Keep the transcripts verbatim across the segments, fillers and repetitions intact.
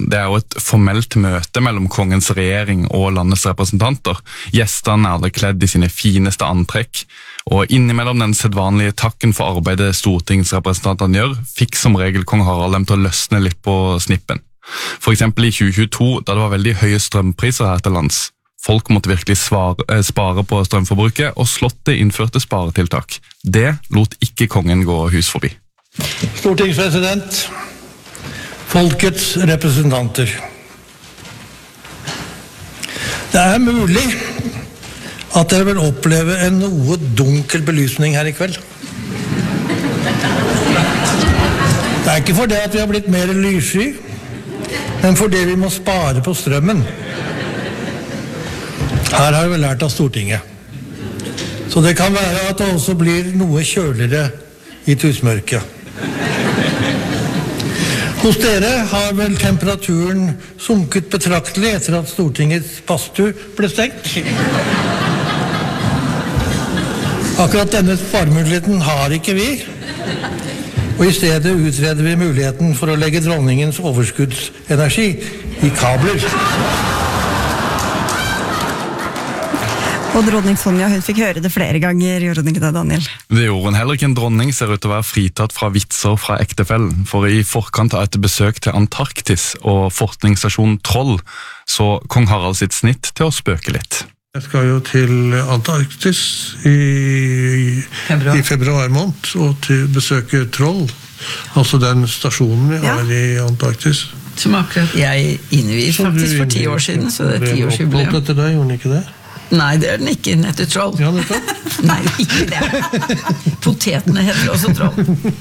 det er jo et formelt møte mellom kongens regjering og landets representanter. Gjestene er alle kledd i sine fineste antrekk, og innimellom den sedvanlige takken for arbeidet stortingsrepresentantene gjør, fikk som regel kong Harald dem til å løsne litt på snippen. For eksempel i tjue tjueto, da det var veldig høye strømpriser her til lands. Folk måtte virkelig svare, eh, spare på strømforbruket, og slottet innførte sparetiltak. Det lot ikke kongen gå hus forbi. Stortingspresident, folkets representanter. Det er mulig at dere vil oppleve en noe dunkel belysning her i kveld. Det er ikke for det at vi har blitt mer lyssky, men fordi vi må spare på strømmen. Her har vi lært av Stortinget. Så det kan være at det også blir noe kjøligere i tusmørket. Hos dere har vel temperaturen sunket betraktelig etter at Stortingets badstue ble stengt. Akkurat denne sparemuligheten har ikke vi. Og i stedet utreder vi muligheten for å legge dronningens overskuddsenergi i kabler. Og dronning Sonja, hun fikk høre det flere ganger, gjorde hun ikke det, Daniel? Det gjorde hun. Heller ikke en dronning ser ut til å være fritatt fra vitser fra ektefellen. For i forkant av et besøk til Antarktis og forskningsstasjonen Troll, så kong Harald sitt snitt til å spøke litt. Jeg skal jo til Antarktis i februar, i februar måned, og til besøke Troll, altså den stasjonen vi har ja. I Antarktis. Som akkurat jeg innviet faktisk for ti år siden, så det er tiårsjubileum. Ble etter deg, gjorde den ikke det? Nei, det er den ikke, den heter Troll. Ja, det er det. Nei, ikke det. Potetene heter også Troll.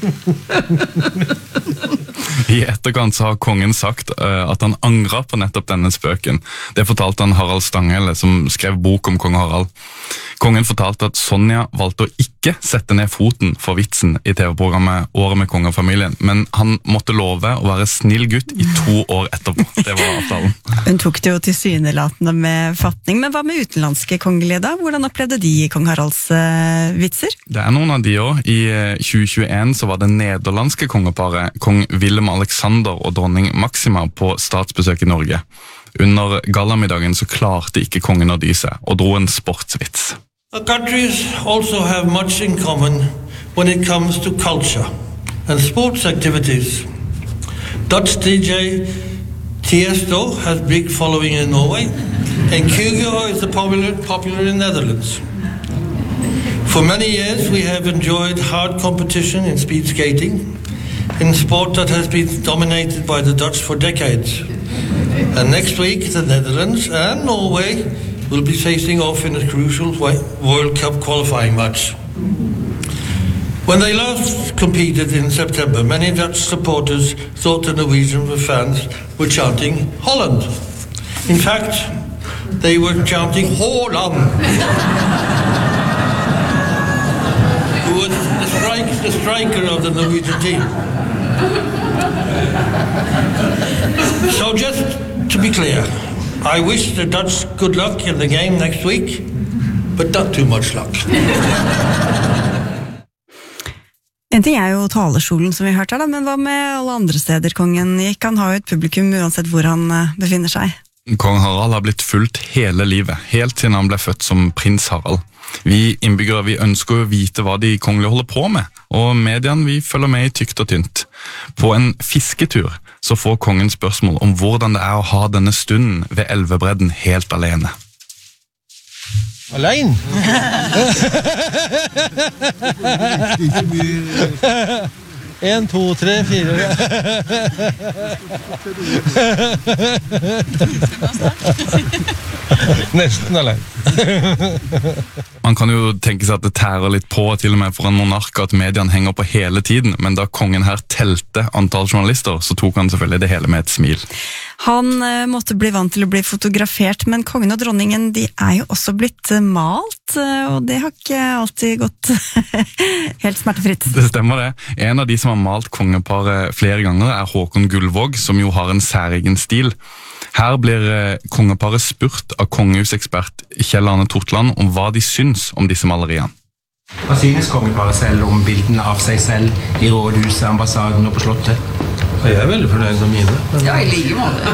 I etterkant så har kongen sagt uh, at han angret på nettopp denne spøken. Det fortalte han Harald Stanghelle, som skrev bok om kong Harald. Kongen fortalte at Sonja valgte å ikke sette ned foten for vitsen i T V-programmet Året med kongefamilien, men han måtte love å være snill gutt i to år etterpå. Det var avtalen. Hun tok det jo tilsynelatende med fatning, men hva med utenlandske kongelige da? Hvordan opplevde de kong Haralds uh, vitser? Det er noen av de også. I tjue tjueen så var det nederlandske kongeparet, kong Willem Alexander og dronning Maxima på statsbesøk i Norge. Under gallamiddagen så klarte ikke kongen å dy seg, og dro en sportsvits. The countries also have much in common when it comes to culture and sports activities. Dutch D J Tiesto has big following in Norway, and Kyrgyz is popular, popular in Netherlands. For many years we have enjoyed hard competition in speed skating, in sport that has been dominated by the Dutch for decades. And next week the Netherlands and Norway will be facing off in a crucial World Cup qualifying match. When they last competed in September, many Dutch supporters thought the Norwegian fans were chanting Holland. In fact, they were chanting Holland. Who was the, strike, the striker of the Norwegian team. So just to be clear, I wish the Dutch good luck in the game next week, but not too much luck. En ting er jo talerstolen som vi har hørt her da, men hva med alle andre steder kongen gikk? Han har jo et publikum uansett hvor han befinner seg. Kong Harald har blitt fulgt hele livet, helt siden han ble født som prins Harald. Vi innbyggere vi ønsker å vite hva de kongelige holder på med, og mediene vi følger med i tykt og tynt. På en fisketur så får kongen spørsmål om hvordan det er å ha denne stunden ved elvebredden helt alene. Alene? En, to, tre, fire. Nesten alene. Man kan jo tenke seg at det tærer litt på, til og med for en monark, at mediene henger på hele tiden, men da kongen her telte antall journalister, så tok han selvfølgelig det hele med et smil. Han uh, måtte bli vant til å bli fotografert, men kongen og dronningen, de er jo også blitt uh, malt, uh, og det har ikke alltid gått helt smertefritt. Det stemmer det. En av de som har malt kongeparet flere ganger er Håkon Gullvåg, som jo har en særegen stil. Her blir uh, kongeparet spurt av kongehusekspert Kjell Arne Tortland om hva de syns om disse maleriene. Hva synes kongeparet selv om bildene av seg selv i rådhuset, ambassaden og på slottet? Jeg er veldig fornøyd med mine. Ja, i like måte.